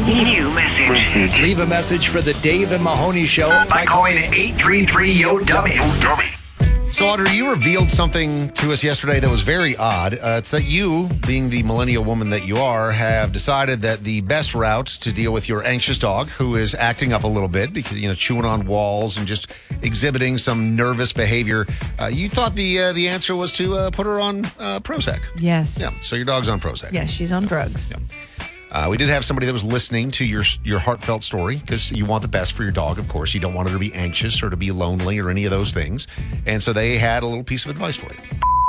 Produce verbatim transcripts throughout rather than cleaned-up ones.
New message. Leave a message for the Dave and Mahoney Show By calling eight three three Y O W. So, Audrey, you revealed something to us yesterday that was very odd. Uh, it's that you, being the millennial woman that you are, have decided that the best route to deal with your anxious dog, who is acting up a little bit because, you know, chewing on walls and just exhibiting some nervous behavior, uh, you thought the uh, the answer was to uh, put her on uh, Prozac. Yes. Yeah, so your dog's on Prozac. Yes, she's on drugs. Yeah. Uh, we did have somebody that was listening to your your heartfelt story because you want the best for your dog, of course. You don't want her to be anxious or to be lonely or any of those things. And so they had a little piece of advice for you.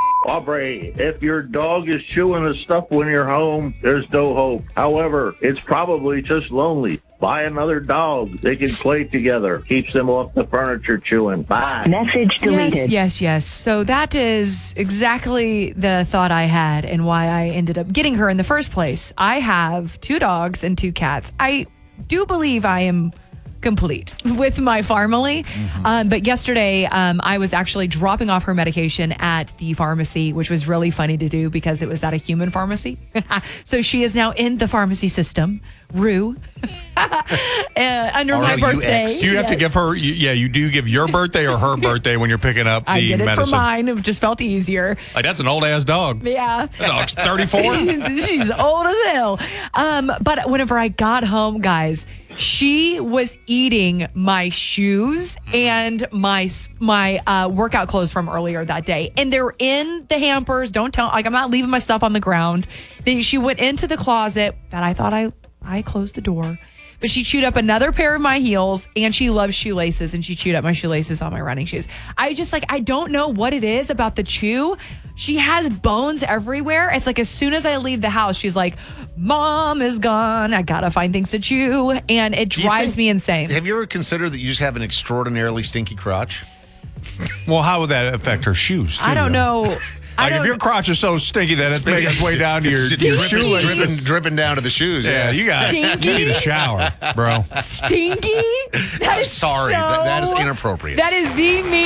Aubrey, if your dog is chewing the stuff when you're home, there's no hope. However, it's probably just lonely. Buy another dog. They can play together. Keeps them off the furniture chewing. Bye. Message deleted. Yes, yes, yes. So that is exactly the thought I had and why I ended up getting her in the first place. I have two dogs and two cats. I do believe I am complete with my family. Mm-hmm. Um, but yesterday, um, I was actually dropping off her medication at the pharmacy, which was really funny to do because it was at a human pharmacy. So she is now in the pharmacy system. Rue. uh, under my birthday. Do you have yes. to give her, you, yeah, you do give your birthday or her birthday when you're picking up the I did it medicine? for mine. It just felt easier. Like, that's an old-ass dog. Yeah. That dog's thirty-four. She's old as hell. Um, but whenever I got home, guys, she was eating my shoes and my my uh, workout clothes from earlier that day. And they're in the hampers. Don't tell, like, I'm not leaving my stuff on the ground. Then she went into the closet that I thought I, I closed the door. But she chewed up another pair of my heels, and she loves shoelaces, and she chewed up my shoelaces on my running shoes. I just, like, I don't know what it is about the chew. She has bones everywhere. It's like as soon as I leave the house, she's like, Mom is gone. I got to find things to chew. And it drives think, me insane. Have you ever considered that you just have an extraordinarily stinky crotch? Well, how would that affect her shoes, too? I don't know. I Like, don't, if your crotch is so stinky that it's making its way down to your, It's your dripping, shoelaces. dripping, dripping down to the shoes. Yeah, you got Stinky? You need a shower, bro. Stinky? That is Sorry, so, that, that is inappropriate. That is the meanest